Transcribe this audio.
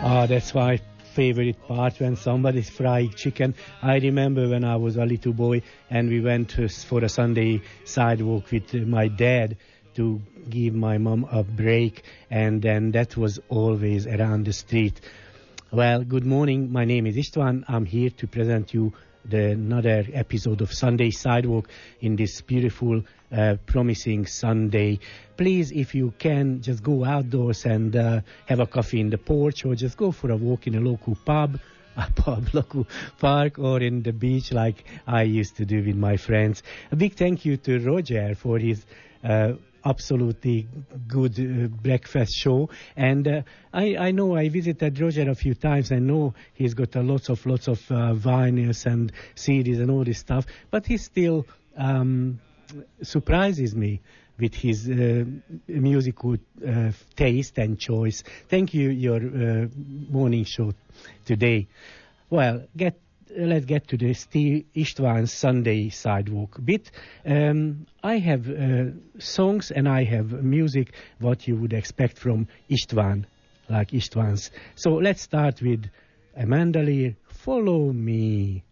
That's my favorite part, when somebody's fried chicken. I remember when I was a little boy and we went for a Sunday sidewalk with my dad to give my mom a break, and then that was always around the street. Well, good morning. My name is István. I'm here to present you another episode of Sunday Sidewalk in this beautiful, promising Sunday. Please, if you can, just go outdoors and have a coffee in the porch, or just go for a walk in a local local park, or in the beach like I used to do with my friends. A big thank you to Roger for his absolutely good breakfast show, and I know I visited Roger a few times. I know he's got lots of vinyls and CDs and all this stuff, but he still surprises me with his musical taste and choice. Thank you, your morning show today. Well, let's get to the Steve István's Sunday Sidewalk bit. I have songs and I have music what you would expect from István, like István's. So let's start with Amanda Lear, Follow Me.